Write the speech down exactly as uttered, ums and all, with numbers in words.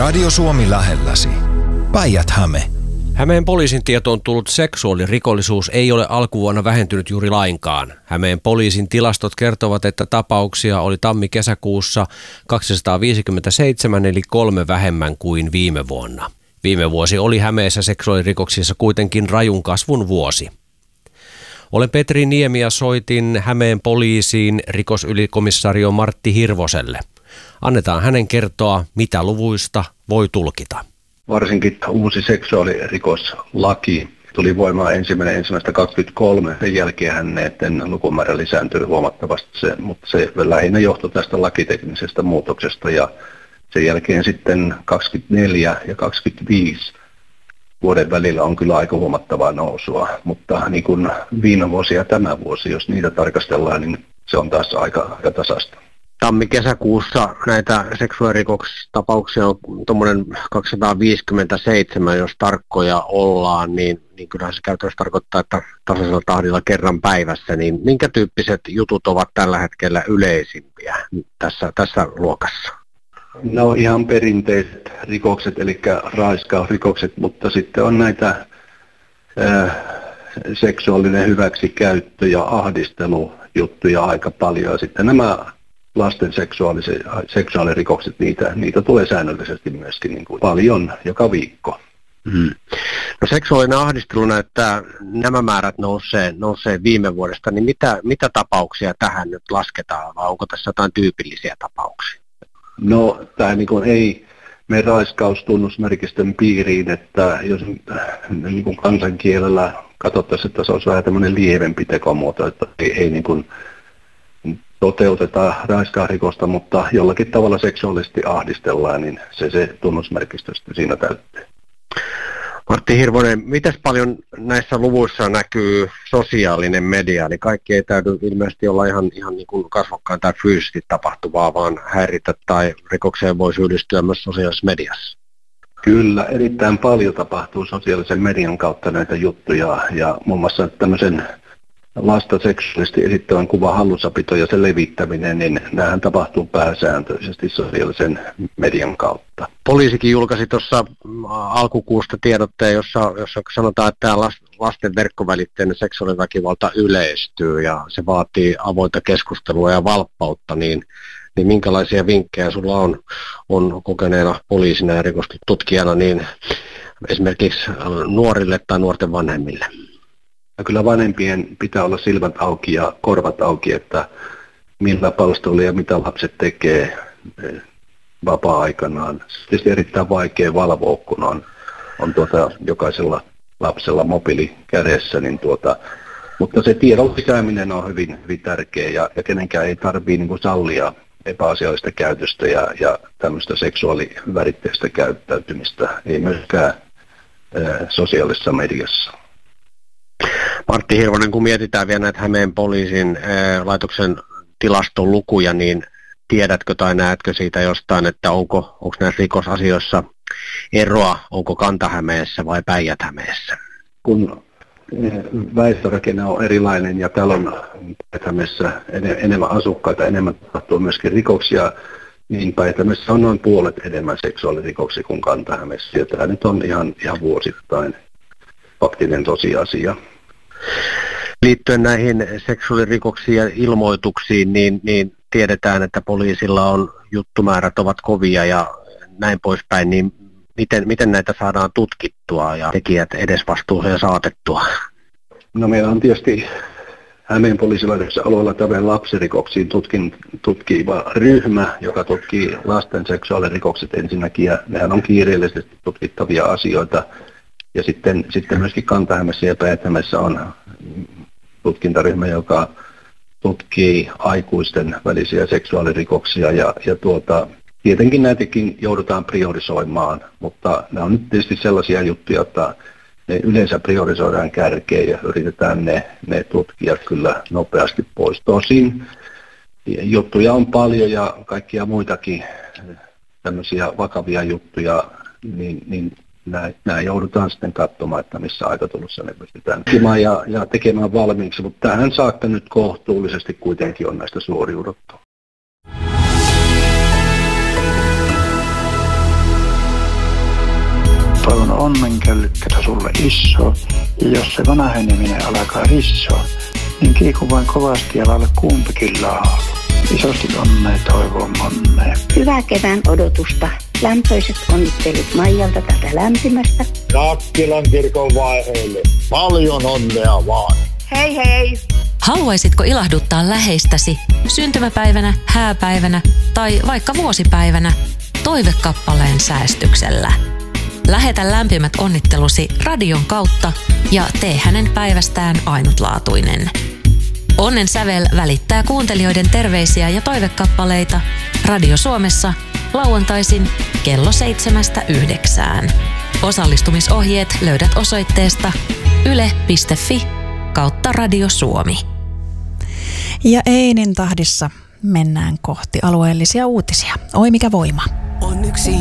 Radio Suomi lähelläsi. Päijät-Häme. Hämeen poliisin tietoon tullut seksuaalirikollisuus ei ole alkuvuonna vähentynyt juuri lainkaan. Hämeen poliisin tilastot kertovat, että tapauksia oli tammi-kesäkuussa kaksisataaviisikymmentäseitsemän eli kolme vähemmän kuin viime vuonna. Viime vuosi oli Hämeessä seksuaalirikoksissa kuitenkin rajun kasvun vuosi. Olen Petri Niemi ja soitin Hämeen poliisiin rikosylikomissario Martti Hirvoselle. Annetaan hänen kertoa, mitä luvuista voi tulkita. Varsinkin uusi seksuaalirikoslaki tuli voimaan ensimmäinen ensimmäistä kaksikymmentäkolme. Sen jälkeen näiden lukumäärä lisääntyi huomattavasti, se, mutta se lähinnä johtui tästä lakiteknisestä muutoksesta. Ja sen jälkeen sitten kaksikymmentäneljä ja kaksikymmentäviisi vuoden välillä on kyllä aika huomattavaa nousua. Mutta niin kuin viime vuosi ja tämä vuosi, jos niitä tarkastellaan, niin se on taas aika, aika tasasta. Tammi-kesäkuussa näitä seksuaalirikostapauksia on tuommoinen kaksisataaviisikymmentäseitsemän, jos tarkkoja ollaan, niin, niin kyllähän se käytännössä tarkoittaa, että tasaisella tahdilla kerran päivässä, niin minkä tyyppiset jutut ovat tällä hetkellä yleisimpiä tässä, tässä luokassa? No ihan perinteiset rikokset, eli raiskausrikokset, mutta sitten on näitä äh, seksuaalinen hyväksikäyttö ja ahdistelujuttuja aika paljon, ja sitten nämä lasten seksuaalirikokset, niitä, niitä tulee säännöllisesti myöskin niin kuin paljon joka viikko. Hmm. No seksuaalinen ahdistelu näyttää, nämä määrät nousee, nousee viime vuodesta, niin mitä, mitä tapauksia tähän nyt lasketaan, vai onko tässä jotain tyypillisiä tapauksia? No tämä niin kuin ei mene raiskaustunnusmerkistön piiriin, että jos niin kuin kansankielellä katsottaisiin, että se olisi vähän tämmöinen lievempi tekomuoto, että ei, ei niin kuin toteutetaan raiskausrikosta, mutta jollakin tavalla seksuaalisesti ahdistellaan, niin se, se tunnusmerkistö siinä täyttyy. Martti Hirvonen, miten paljon näissä luvuissa näkyy sosiaalinen media? Eli kaikki ei täydy ilmeisesti olla ihan, ihan niin kuin kasvokkain tai fyysisesti tapahtuvaa, vaan häiritä tai rikokseen voi syyllistyä myös sosiaalisessa mediassa. Kyllä, erittäin paljon tapahtuu sosiaalisen median kautta näitä juttuja, ja muun muassa tämmöisen lasta seksuaalisesti esittävän kuvan hallussapito ja sen levittäminen, niin nämähän tapahtuu pääsääntöisesti sosiaalisen median kautta. Poliisikin julkaisi tuossa alkukuusta tiedotteen, jossa, jossa sanotaan, että tämä lasten verkkovälitteinen seksuaaliväkivalta yleistyy ja se vaatii avointa keskustelua ja valppautta, niin, niin minkälaisia vinkkejä sulla on, on kokeneena poliisina ja rikostutkijana niin esimerkiksi nuorille tai nuorten vanhemmille? Ja kyllä vanhempien pitää olla silmät auki ja korvat auki, että millä palstoilla ja mitä lapset tekee vapaa-aikanaan. Se on tietysti erittäin vaikea valvoa, kun on, on tuota, jokaisella lapsella mobiili kädessä, niin tuota, mutta se tiedon lisääminen on hyvin, hyvin tärkeä ja, ja kenenkään ei tarvitse niin kuin sallia epäasiallista käytöstä ja, ja tämmöistä seksuaaliväritteistä käyttäytymistä, ei myöskään ää, sosiaalisessa mediassa. Martti Hirvonen, kun mietitään vielä näitä Hämeen poliisin ää, laitoksen tilastolukuja, niin tiedätkö tai näetkö siitä jostain, että onko, onko näissä rikosasioissa eroa, onko Kanta-Hämeessä vai Päijät-Hämeessä? Kun väestörakenne on erilainen ja täällä on Päijät-Hämeessä enemmän asukkaita, enemmän tapahtuu myöskin rikoksia, niin Päijät-Hämeessä on noin puolet enemmän seksuaalirikoksia kuin Kanta-Hämeessä. Ja tämä nyt on ihan, ihan vuosittain faktinen tosiasia. Liittyen näihin seksuaalirikoksiin ja ilmoituksiin, niin, niin tiedetään, että poliisilla on juttumäärät ovat kovia ja näin poispäin, niin miten, miten näitä saadaan tutkittua ja tekijät edesvastuuseen saatettua? No meillä on tietysti Hämeen poliisilaitoksen alueella tämän lapsirikoksiin tutkin, tutkiva ryhmä, joka tutkii lasten seksuaalirikokset ensinnäkin, ja nehän on kiireellisesti tutkittavia asioita. Ja sitten, sitten myöskin Kanta-Hämeessä ja Päijät-Hämeessä on tutkintaryhmä, joka tutkii aikuisten välisiä seksuaalirikoksia. Ja, ja tuota, tietenkin näitäkin joudutaan priorisoimaan, mutta nämä on nyt tietysti sellaisia juttuja, että ne yleensä priorisoidaan kärkeen ja yritetään ne, ne tutkia kyllä nopeasti pois. Tosin juttuja on paljon ja kaikkia muitakin tämmöisiä vakavia juttuja, niin, niin nämä joudutaan sitten katsomaan, että missä aikataulussa ne pystytään tekemään ja, ja tekemään valmiiksi, mutta tähän saakka nyt kohtuullisesti kuitenkin on näistä suoriuduttu. onnenköllykkeitä sulle iso. Ja jos se vanheneminen alkaa rissoa, niin kiiku vain kovasti ja lailla kumpikin laulu. Isosti onnea toivon monnea. Hyvää kevään odotusta. Lämpöiset onnittelut Maijalta tätä lämpimästä. Nakkilan kirkon vaiheille. Paljon onnea vaan. Hei hei! Haluaisitko ilahduttaa läheistäsi syntymäpäivänä, hääpäivänä tai vaikka vuosipäivänä toivekappaleen säästyksellä? Lähetä lämpimät onnittelusi radion kautta ja tee hänen päivästään ainutlaatuinen. Onnen sävel välittää kuuntelijoiden terveisiä ja toivekappaleita Radio Suomessa lauantaisin kello seitsemästä yhdeksään. Osallistumisohjeet löydät osoitteesta yle piste fi kautta Radio Suomi. Ja Einin tahdissa mennään kohti alueellisia uutisia. Oi mikä voima. On yksi